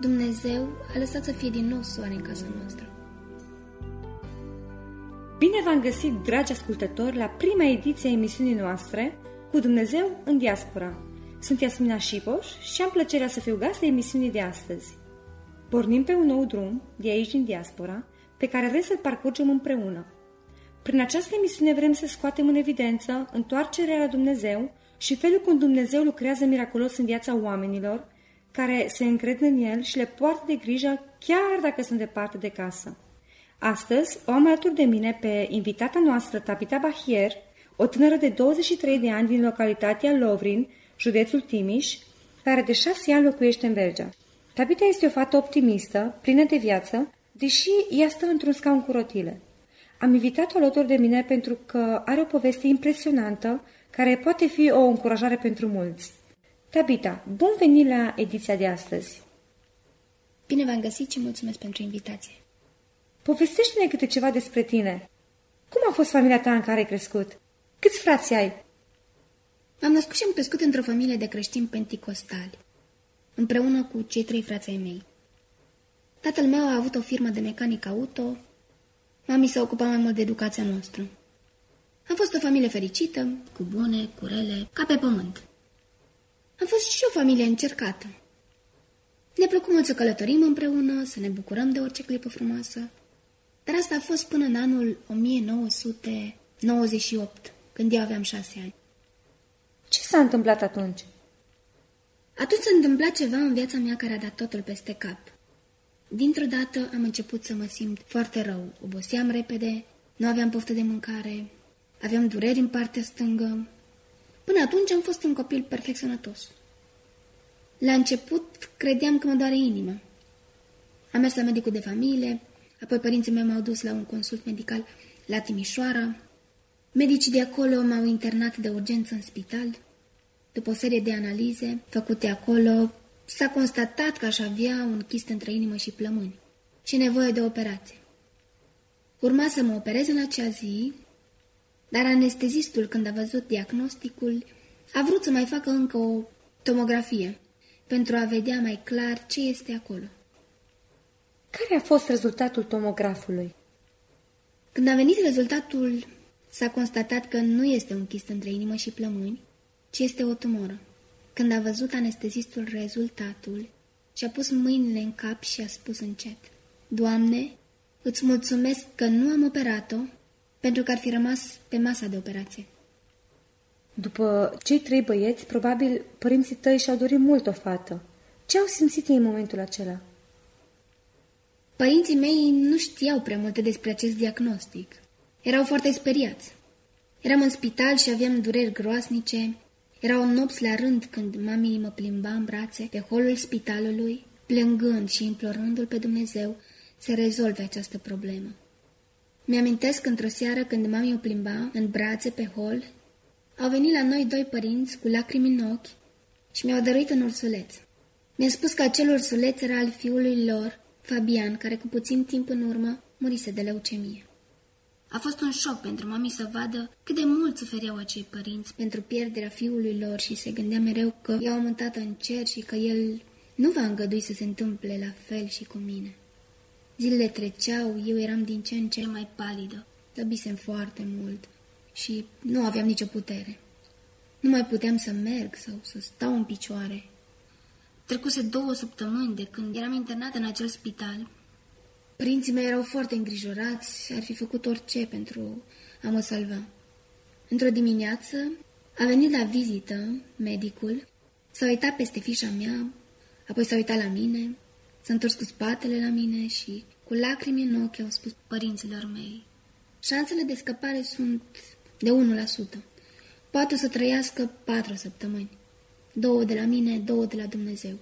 Dumnezeu a lăsat să fie din nou soare în casa noastră. Bine v-am găsit, dragi ascultători, la prima ediție a emisiunii noastre Cu Dumnezeu în diaspora. Sunt Iasmina Șipoș și am plăcerea să fiu gazdă emisiunii de astăzi. Pornim pe un nou drum de aici din diaspora, pe care vrem să-l parcurgem împreună. Prin această emisiune vrem să scoatem în evidență întoarcerea la Dumnezeu și felul cum Dumnezeu lucrează miraculos în viața oamenilor care se încred în El și le poartă de grijă chiar dacă sunt departe de casă. Astăzi o am alături de mine pe invitata noastră, Tabita Bahier, o tânără de 23 de ani din localitatea Lovrin, județul Timiș, care de 6 ani locuiește în Vergea. Tabita este o fată optimistă, plină de viață, deși ea stă într-un scaun cu rotile. Am invitat-o alături de mine pentru că are o poveste impresionantă care poate fi o încurajare pentru mulți. Tabita, bun venit la ediția de astăzi! Bine v-am găsit și mulțumesc pentru invitație. Povestește-ne câte ceva despre tine. Cum a fost familia ta în care ai crescut? Câți frați ai? M-am născut și am crescut într-o familie de creștini penticostali, împreună cu cei 3 frați ai mei. Tatăl meu a avut o firmă de mecanic auto, mami s-a ocupat mai mult de educația noastră. Am fost o familie fericită, cu bune, cu rele, ca pe pământ. Am fost și o familie încercată. Ne plăcu mult să călătorim împreună, să ne bucurăm de orice clipă frumoasă. Dar asta a fost până în anul 1998, când eu aveam 6 ani. Ce s-a întâmplat atunci? Atunci s-a întâmplat ceva în viața mea care a dat totul peste cap. Dintr-o dată am început să mă simt foarte rău. Oboseam repede, nu aveam poftă de mâncare, aveam dureri în partea stângă. Până atunci am fost un copil perfect sănătos. La început credeam că mă doare inima. Am mers la medicul de familie, apoi părinții mei m-au dus la un consult medical la Timișoara. Medicii de acolo m-au internat de urgență în spital. După o serie de analize făcute acolo, s-a constatat că aș avea un chist între inimă și plămâni și nevoie de operație. Urma să mă operez în acea zi, dar anestezistul, când a văzut diagnosticul, a vrut să mai facă încă o tomografie pentru a vedea mai clar ce este acolo. Care a fost rezultatul tomografului? Când a venit rezultatul, s-a constatat că nu este un chist între inimă și plămâni, ci este o tumoră. Când a văzut anestezistul rezultatul, și-a pus mâinile în cap și a spus încet: Doamne, îți mulțumesc că nu am operat-o, pentru că ar fi rămas pe masa de operație. După cei 3 băieți, probabil părinții tăi și-au dorit mult o fată. Ce au simțit ei în momentul acela? Părinții mei nu știau prea multe despre acest diagnostic. Erau foarte speriați. Eram în spital și aveam dureri groasnice. Erau nopți la rând când mami mă plimba în brațe pe holul spitalului, plângând și implorându-l pe Dumnezeu să rezolve această problemă. Mi-amintesc într-o seară când mami o plimba în brațe pe hol, au venit la noi 2 părinți cu lacrimi în ochi și mi-au dăruit un ursuleț. Mi-a spus că acel ursuleț era al fiului lor, Fabian, care cu puțin timp în urmă murise de leucemie. A fost un șoc pentru mami să vadă cât de mult suferiau acei părinți pentru pierderea fiului lor și se gândea mereu că i-au un tată în cer și că el nu va îngădui să se întâmple la fel și cu mine. Zilele treceau, eu eram din ce în ce mai palidă, slăbisem foarte mult și nu aveam nicio putere. Nu mai puteam să merg sau să stau în picioare. Trecuse 2 săptămâni de când eram internată în acel spital. Părinții mei erau foarte îngrijorați, ar fi făcut orice pentru a mă salva. Într-o dimineață a venit la vizită medicul, s-a uitat peste fișa mea, apoi s-a uitat la mine, s-a întors cu spatele la mine și cu lacrimi în ochi au spus părinților mei: șansele de scăpare sunt de 1%. Poate să trăiască 4 săptămâni. 2 de la mine, 2 de la Dumnezeu.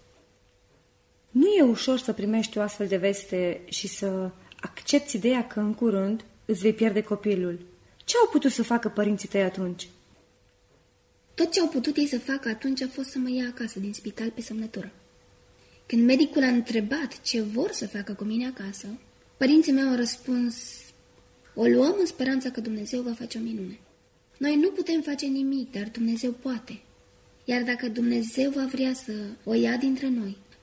Nu e ușor să primești o astfel de veste și să accepti ideea că în curând îți vei pierde copilul. Ce au putut să facă părinții tăi atunci? Tot ce au putut ei să facă atunci a fost să mă ia acasă din spital pe semnătură. Când medicul a întrebat ce vor să facă cu mine acasă, părinții mei au răspuns: o luăm în speranța că Dumnezeu va face o minune. Noi nu putem face nimic, dar Dumnezeu poate. Iar dacă Dumnezeu va vrea să o ia dintre noi,